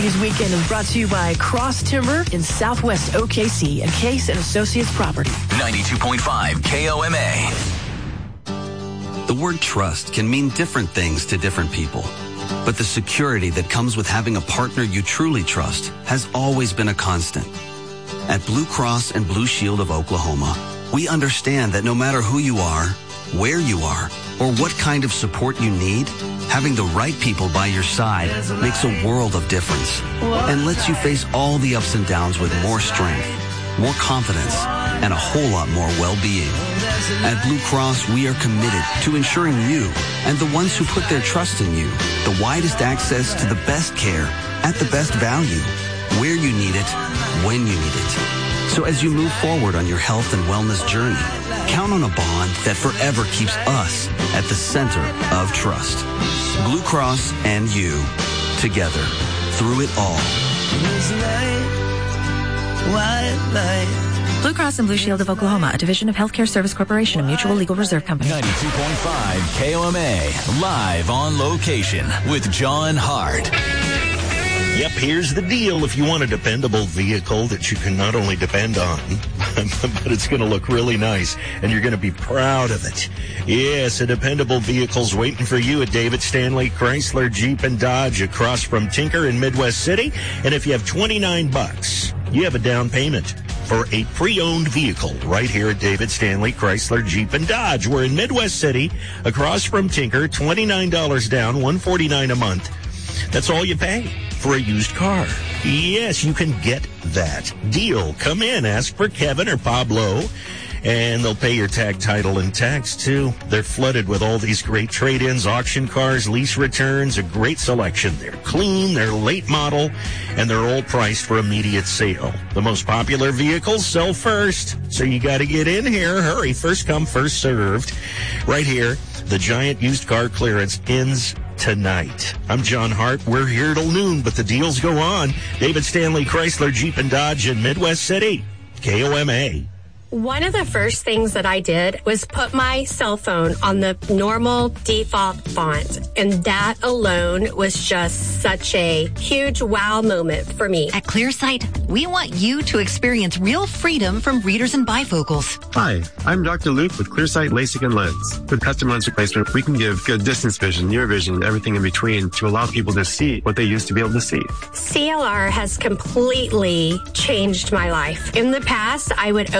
Ladies Weekend is brought to you by Cross Timber in Southwest OKC and Case & Associates Property. 92.5 KOMA. The word trust can mean different things to different people. But the security that comes with having a partner you truly trust has always been a constant. At Blue Cross and Blue Shield of Oklahoma, we understand that no matter who you are, where you are, or what kind of support you need, having the right people by your side makes a world of difference and lets you face all the ups and downs with more strength, more confidence, and a whole lot more well-being. At Blue Cross, we are committed to ensuring you and the ones who put their trust in you the widest access to the best care at the best value, where you need it, when you need it. So as you move forward on your health and wellness journey, count on a bond that forever keeps us at the center of trust. Blue Cross and you, together, through it all. Blue Cross and Blue Shield of Oklahoma, a division of Healthcare Service Corporation, a mutual legal reserve company. 92.5 KOMA, live on location with John Hart. Yep, here's the deal. If you want a dependable vehicle that you can not only depend on, but it's going to look really nice, and you're going to be proud of it. Yes, a dependable vehicle's waiting for you at David Stanley Chrysler Jeep and Dodge across from Tinker in Midwest City. And if you have $29, you have a down payment for a pre-owned vehicle right here at David Stanley Chrysler Jeep and Dodge. We're in Midwest City across from Tinker, $29 down, $149 a month. That's all you pay for a used car. Yes, you can get that deal. Come in, ask for Kevin or Pablo, and they'll pay your tag, title, and tax, too. They're flooded with all these great trade-ins, auction cars, lease returns, a great selection. They're clean, they're late model, and they're all priced for immediate sale. The most popular vehicles sell first, so you got to get in here. Hurry, first come, first served. Right here, the giant used car clearance ends tonight. I'm John Hart. We're here till noon, but the deals go on. David Stanley Chrysler Jeep and Dodge in Midwest City. KOMA. One of the first things that I did was put my cell phone on the normal default font, and that alone was just such a huge wow moment for me. At ClearSight, we want you to experience real freedom from readers and bifocals. Hi, I'm Dr. Luke with ClearSight LASIK and Lens. With custom lens replacement, we can give good distance vision, near vision, everything in between to allow people to see what they used to be able to see. CLR has completely changed my life. In the past, I would